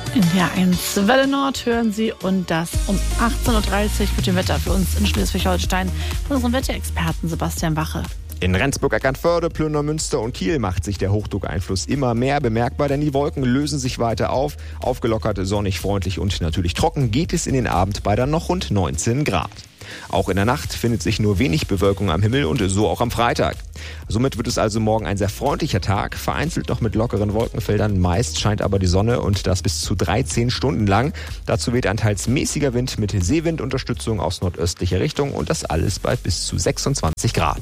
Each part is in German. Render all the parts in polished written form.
In der 1 Welle Nord hören Sie und das um 18.30 Uhr mit dem Wetter für uns in Schleswig-Holstein von unserem Wetterexperten Sebastian Wache. In Rendsburg, Eckernförde, Plünder, Münster und Kiel macht sich der Hochdruckeinfluss immer mehr bemerkbar, denn die Wolken lösen sich weiter auf. Aufgelockert, sonnig, freundlich und natürlich trocken geht es in den Abend bei dann noch rund 19 Grad. Auch in der Nacht findet sich nur wenig Bewölkung am Himmel und so auch am Freitag. Somit wird es also morgen ein sehr freundlicher Tag, vereinzelt noch mit lockeren Wolkenfeldern. Meist scheint aber die Sonne und das bis zu 13 Stunden lang. Dazu weht ein teils mäßiger Wind mit Seewindunterstützung aus nordöstlicher Richtung und das alles bei bis zu 26 Grad.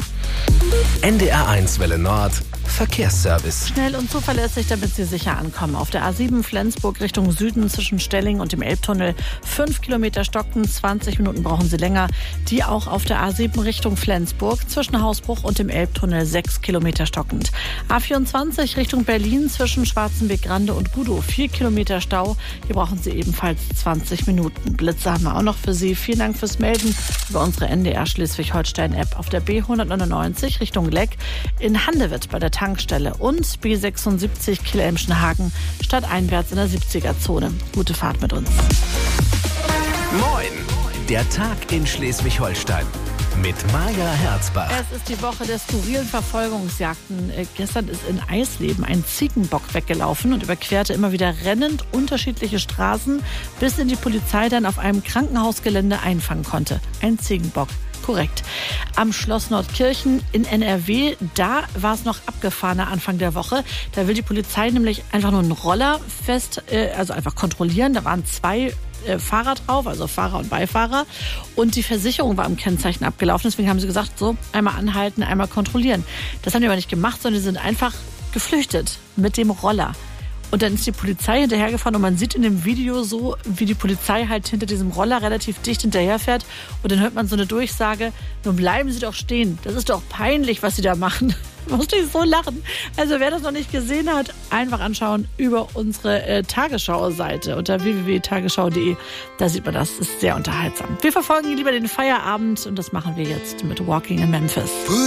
NDR 1 Welle Nord Verkehrsservice. Schnell und zuverlässig, damit Sie sicher ankommen. Auf der A7 Flensburg Richtung Süden zwischen Stelling und dem Elbtunnel 5 Kilometer stocken, 20 Minuten brauchen Sie länger. Die auch auf der A7 Richtung Flensburg zwischen Hausbruch und dem Elbtunnel 6 Kilometer stockend. A24 Richtung Berlin zwischen Schwarzenberg-Grande und Gudow 4 Kilometer Stau. Hier brauchen Sie ebenfalls 20 Minuten. Blitze haben wir auch noch für Sie. Vielen Dank fürs Melden über unsere NDR Schleswig-Holstein-App auf der B199 Richtung Leck in Handewitt bei der Tankstelle und B76 Kiel-Elmschenhagen stadteinwärts in der 70er-Zone. Gute Fahrt mit uns. Moin, der Tag in Schleswig-Holstein mit Maja Herzbach. Es ist die Woche der skurrilen Verfolgungsjagden. Gestern ist in Eisleben ein Ziegenbock weggelaufen und überquerte immer wieder rennend unterschiedliche Straßen, bis ihn die Polizei dann auf einem Krankenhausgelände einfangen konnte. Ein Ziegenbock. Korrekt. Am Schloss Nordkirchen in NRW, da war es noch abgefahrener Anfang der Woche. Da will die Polizei nämlich einfach nur einen Roller also einfach kontrollieren. Da waren 2 Fahrer drauf, also Fahrer und Beifahrer. Und die Versicherung war am Kennzeichen abgelaufen. Deswegen haben sie gesagt, so, einmal anhalten, einmal kontrollieren. Das haben die aber nicht gemacht, sondern die sind einfach geflüchtet mit dem Roller. Und dann ist die Polizei hinterhergefahren und man sieht in dem Video so, wie die Polizei halt hinter diesem Roller relativ dicht hinterherfährt. Und dann hört man so eine Durchsage, nun bleiben Sie doch stehen. Das ist doch peinlich, was Sie da machen. Da musste ich so lachen. Also wer das noch nicht gesehen hat, einfach anschauen über unsere Tagesschau-Seite unter www.tagesschau.de. Da sieht man das, ist sehr unterhaltsam. Wir verfolgen lieber den Feierabend und das machen wir jetzt mit Walking in Memphis.